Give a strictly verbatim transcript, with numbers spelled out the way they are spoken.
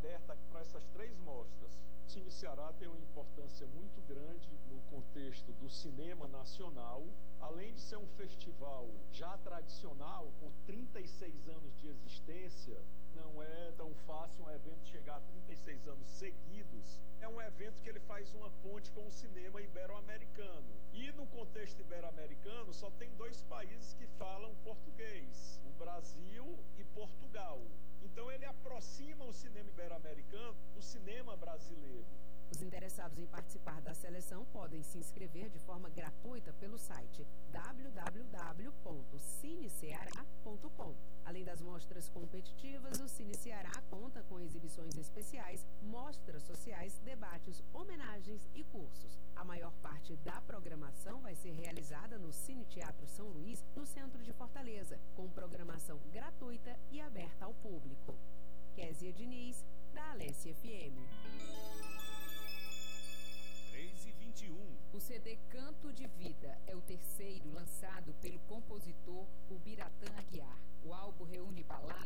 aberta para essas três mostras. O Cine Ceará tem uma importância muito grande no contexto do cinema nacional. Além de ser um festival já tradicional, com trinta e seis anos de existência, não é tão fácil um evento chegar a trinta e seis anos seguidos. É um evento que ele faz uma ponte com o cinema ibero-americano. E no contexto ibero-americano só tem dois países que falam português, o Brasil e Portugal. Então ele aproxima o cinema ibero-americano do cinema brasileiro. Os interessados em participar da seleção podem se inscrever de forma gratuita pelo site w w w ponto cine ceará ponto com. Além das mostras competitivas, o Cine Ceará conta com exibições especiais, mostras sociais, debates, homenagens e cursos. A maior parte da programação vai ser realizada no Cine Teatro São Luís, no centro de Fortaleza, com programação gratuita e aberta ao público. Kézia Diniz, da Alesse F M. três e vinte e um. O C D Canto de Vida é o terceiro lançado pelo compositor Ubiratã Aguiar. O álbum reúne baladas